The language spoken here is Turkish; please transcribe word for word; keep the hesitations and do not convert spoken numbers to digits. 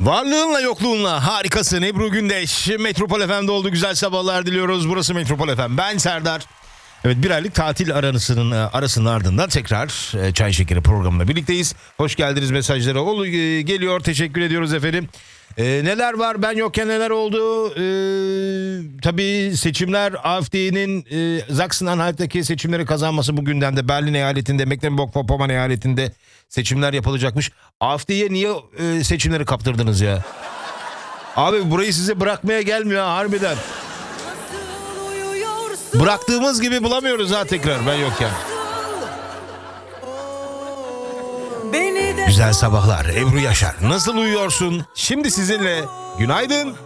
Varlığınla yokluğunla harikasın Ebru Gündeş. Metropol F M'de oldu, güzel sabahlar diliyoruz. Burası Metropol F M. Ben Serdar. Evet, bir aylık tatil arasının arasının ardından tekrar e, Çay Şekeri programında birlikteyiz. Hoş geldiniz mesajlara. Olu, e, geliyor, teşekkür ediyoruz efendim. E, neler var, ben yokken neler oldu? E, tabii seçimler, A F D'nin e, Sachsen-Anhalt'taki seçimleri kazanması bugünden de Berlin eyaletinde, Mecklenburg-Vorpommern eyaletinde seçimler yapılacakmış. A F D'ye niye e, seçimleri kaptırdınız ya? Abi burayı size bırakmaya gelmiyor ha, harbiden. Bıraktığımız gibi bulamıyoruz ha tekrar ben yokken. Güzel sabahlar Ebru Yaşar. Nasıl uyuyorsun? Şimdi sizinle günaydın.